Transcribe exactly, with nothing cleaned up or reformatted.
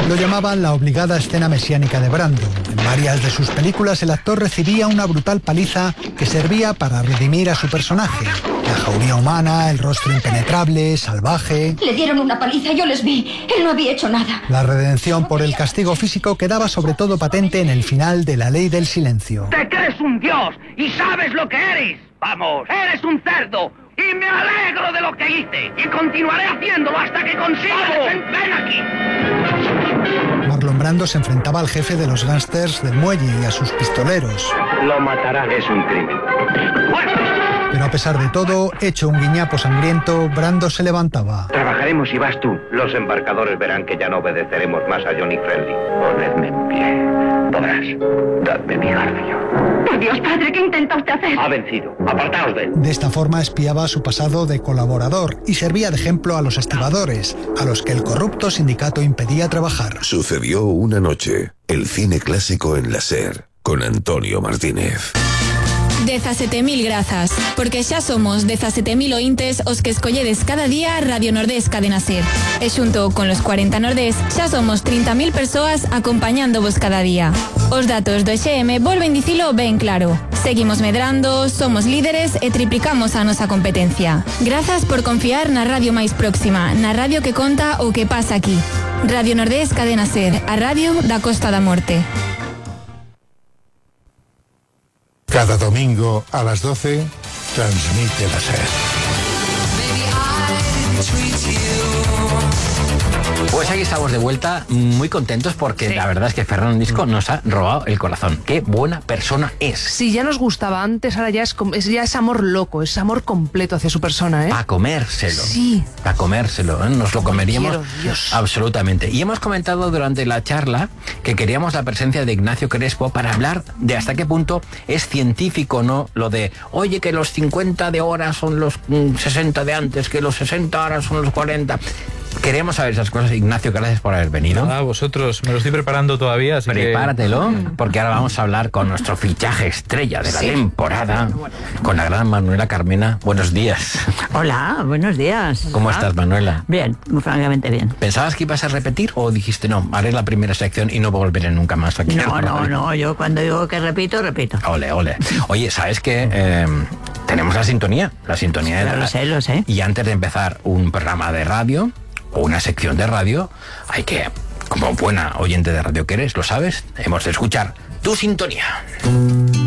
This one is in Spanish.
Lo llamaban la obligada escena mesiánica de Brando. En varias de sus películas el actor recibía una brutal paliza que servía para redimir a su personaje. La jauría humana, el rostro impenetrable, salvaje... Le dieron una paliza, yo les vi. Él no había hecho nada. La redención por el castigo físico quedaba sobre todo patente en el final de La Ley del Silencio. ¡Te crees un dios y sabes lo que eres! ¡Vamos! ¡Eres un cerdo! ¡Y me alegro de lo que hice! ¡Y continuaré haciéndolo hasta que consiga! ¡Ven aquí! Marlon Brando se enfrentaba al jefe de los gángsters del muelle y a sus pistoleros. Lo matarán, es un crimen. Pero a pesar de todo, hecho un guiñapo sangriento, Brando se levantaba. Trabajaremos y vas tú. Los embarcadores verán que ya no obedeceremos más a Johnny Friendly. Ponedme en pie. Podrás. Dadme mi garfio. Por Dios, padre, ¿qué intenta usted hacer? Ha vencido. Apartaos de él. De esta forma espiaba su pasado de colaborador y servía de ejemplo a los estibadores, a los que el corrupto sindicato impedía trabajar. Sucedió una noche. El cine clásico en la SER, con Antonio Martínez. dezasete mil grazas, porque xa somos dezasete mil ointes os que escolledes cada día Radio Nordés Cadena SER. E xunto con los cuarenta Nordés xa somos trinta mil persoas acompañándovos cada día. Os datos do E X M volven dicilo ben claro. Seguimos medrando, somos líderes e triplicamos a nosa competencia. Grazas por confiar na radio máis próxima, na radio que conta o que pasa aquí. Radio Nordés Cadena SER, a radio da Costa da Morte. Cada domingo a las doce transmite la SER. Pues aquí estamos de vuelta, muy contentos porque sí. La verdad es que Fernando Nisco nos ha robado el corazón. Qué buena persona es. Sí, ya nos gustaba antes, ahora ya es, es, ya es amor loco, es amor completo hacia su persona, ¿eh? A comérselo. Sí. A comérselo, ¿eh? Nos lo comeríamos Quiero, Dios. Absolutamente. Y hemos comentado durante la charla que queríamos la presencia de Ignacio Crespo para hablar de hasta qué punto es científico o no lo de, oye, que los cincuenta de ahora son los mm, sesenta de antes, que los sesenta ahora son los cuarenta... Queremos saber esas cosas. Ignacio, gracias por haber venido. Nada, vosotros, me lo estoy preparando todavía, así Prepáratelo, que... porque ahora vamos a hablar con nuestro fichaje estrella de la sí. temporada, con la gran Manuela Carmena. Buenos días. Hola, buenos días. ¿Cómo estás, Manuela? Bien, muy francamente bien. ¿Pensabas que ibas a repetir o dijiste no, haré la primera sección y no volveré nunca más aquí? No, no, no, yo cuando digo que repito, repito. Ole, ole. Oye, ¿sabes qué? Eh, tenemos la sintonía, la sintonía de la... Lo sé, lo sé. Y antes de empezar un programa de radio o una sección de radio, hay que, como buena oyente de radio que eres, lo sabes, hemos de escuchar tu sintonía.